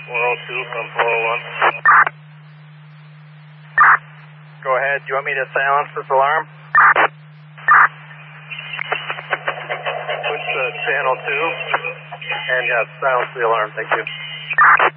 402 from 401. Go ahead. Do you want me to silence this alarm? Switch to channel 2. And yeah, silence the alarm. Thank you.